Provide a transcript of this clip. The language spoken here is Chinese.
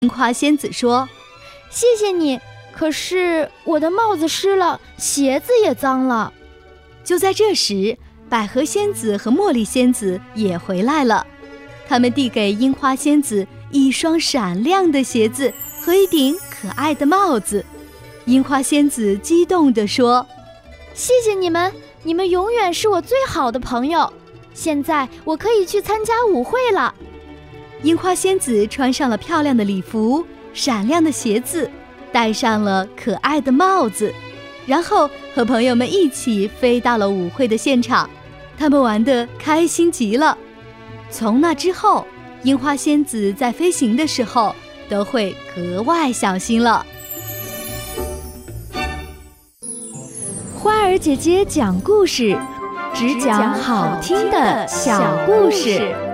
樱花仙子说： 谢谢你，可是我的帽子湿了，鞋子也脏了。 就在这时，百合仙子和茉莉仙子也回来了，他们递给樱花仙子一双闪亮的鞋子和一顶可爱的帽子。樱花仙子激动地说： 谢谢你们，你们永远是我最好的朋友。现在我可以去参加舞会了。 樱花仙子穿上了漂亮的礼服，闪亮的鞋子，戴上了可爱的帽子，然后和朋友们一起飞到了舞会的现场。他们玩得开心极了。从那之后，樱花仙子在飞行的时候都会格外小心了。 花儿姐姐讲故事，只讲好听的小故事。